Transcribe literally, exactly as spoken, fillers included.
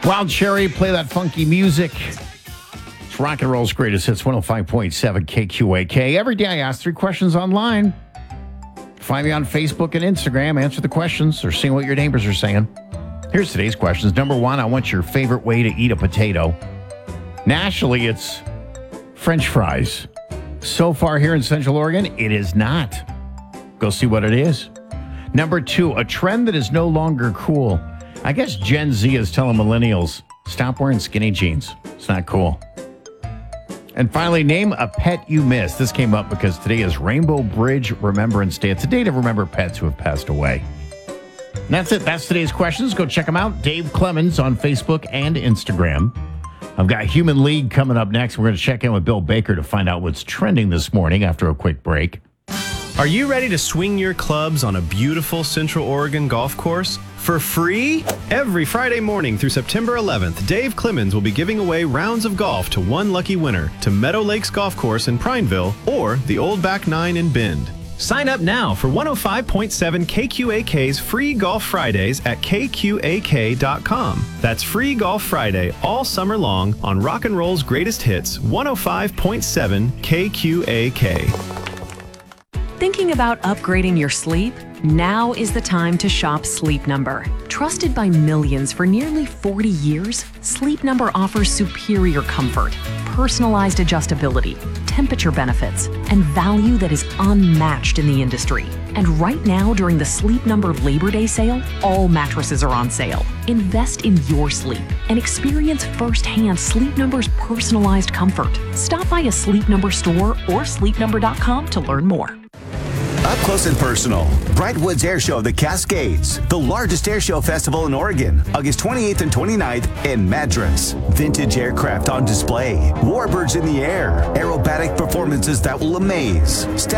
Wild Cherry, play that funky music. It's rock and roll's greatest hits, one oh five point seven K Q A K. Every day I ask three questions online. Find me on Facebook and Instagram. Answer the questions or see what your neighbors are saying. Here's today's questions. Number one, I want your favorite way to eat a potato. Nationally, it's French fries. So far here in Central Oregon, it is not. Go see what it is. Number two, a trend that is no longer cool. I guess Gen Z is telling millennials, stop wearing skinny jeans. It's not cool. And finally, name a pet you miss. This came up because today is Rainbow Bridge Remembrance Day. It's a day to remember pets who have passed away. And that's it. That's today's questions. Go check them out. Dave Clemens on Facebook and Instagram. I've got Human League coming up next. We're going to check in with Bill Baker to find out what's trending this morning after a quick break. Are you ready to swing your clubs on a beautiful Central Oregon golf course for free? Every Friday morning through September eleventh, Dave Clemens will be giving away rounds of golf to one lucky winner to Meadow Lakes Golf Course in Prineville or the Old Back Nine in Bend. Sign up now for one oh five point seven K Q A K's free Golf Fridays at K Q A K dot com. That's free Golf Friday all summer long on Rock and Roll's greatest hits, one oh five point seven K Q A K. Thinking about upgrading your sleep? Now is the time to shop Sleep Number. Trusted by millions for nearly forty years, Sleep Number offers superior comfort, personalized adjustability, temperature benefits, and value that is unmatched in the industry. And right now, during the Sleep Number Labor Day sale, all mattresses are on sale. Invest in your sleep and experience firsthand Sleep Number's personalized comfort. Stop by a Sleep Number store or sleep number dot com to learn more. Up close and personal, Brightwoods Air Show of the Cascades, the largest air show festival in Oregon, August twenty-eighth and twenty-ninth in Madras. Vintage aircraft on display, warbirds in the air, aerobatic performances that will amaze.